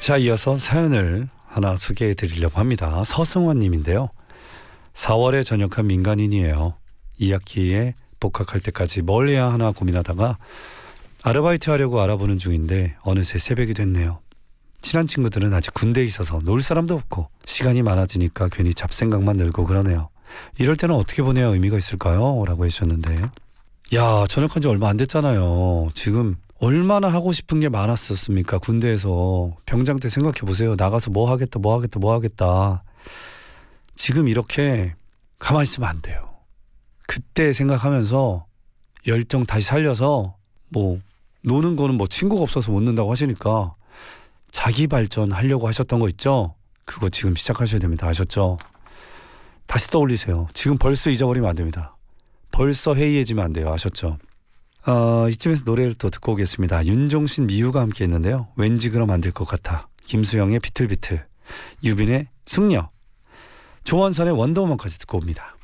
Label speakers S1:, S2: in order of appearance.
S1: 자, 이어서 사연을 하나 소개해 드리려고 합니다. 서승원 님인데요. 4월에 전역한 민간인이에요. 2학기에 복학할 때까지 뭘 해야 하나 고민하다가 아르바이트 하려고 알아보는 중인데 어느새 새벽이 됐네요. 친한 친구들은 아직 군대에 있어서 놀 사람도 없고 시간이 많아지니까 괜히 잡생각만 늘고 그러네요. 이럴 때는 어떻게 보내야 의미가 있을까요? 라고 해주셨는데, 야, 전역한 지 얼마 안 됐잖아요. 지금 얼마나 하고 싶은 게 많았었습니까? 군대에서. 병장 때 생각해 보세요. 나가서 뭐 하겠다. 지금 이렇게 가만히 있으면 안 돼요. 그때 생각하면서 열정 다시 살려서, 뭐 노는 거는 뭐 친구가 없어서 못 논다고 하시니까 자기 발전하려고 하셨던 거 있죠? 그거 지금 시작하셔야 됩니다. 아셨죠? 다시 떠올리세요. 지금 벌써 잊어버리면 안 됩니다. 벌써 해이해지면 안 돼요. 아셨죠? 이쯤에서 노래를 또 듣고 오겠습니다. 윤종신, 미우가 함께 했는데요. 왠지 그럼 안 될 것 같아. 김수영의 비틀비틀, 유빈의 숙녀, 조원선의 원더우먼까지 듣고 옵니다.